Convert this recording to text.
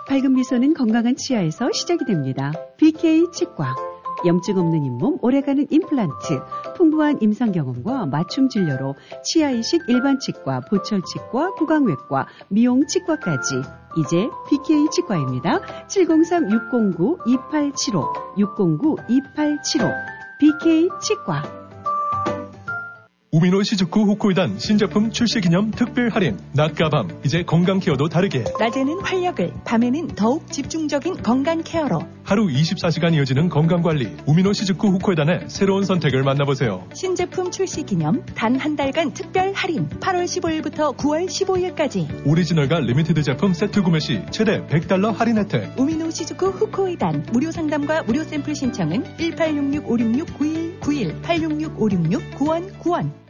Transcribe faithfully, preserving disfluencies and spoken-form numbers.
밝은 미소는 건강한 치아에서 시작이 됩니다. 비케이 치과. 염증 없는 잇몸, 오래가는 임플란트, 풍부한 임상 경험과 맞춤 진료로 치아 이식 일반 치과, 보철 치과, 구강외과, 미용 치과까지. 이제 비케이 치과입니다. 칠공삼 육공구 이팔칠오, 육공구 이팔칠오. 비케이 치과. 우미노 시즈쿠 후코이단 신제품 출시 기념 특별 할인. 낮과 밤, 이제 건강 케어도 다르게. 낮에는 활력을, 밤에는 더욱 집중적인 건강 케어로. 하루 이십사 시간 이어지는 건강관리. 우미노 시즈쿠 후코이단의 새로운 선택을 만나보세요. 신제품 출시 기념 단 한 달간 특별 할인. 팔월 십오일부터 구월 십오일까지. 오리지널과 리미티드 제품 세트 구매 시 최대 백 달러 할인 혜택. 우미노 시즈쿠 후코이단. 무료 상담과 무료 샘플 신청은 일팔육육 오육육 구일구일 팔육육 오육육 구일구일.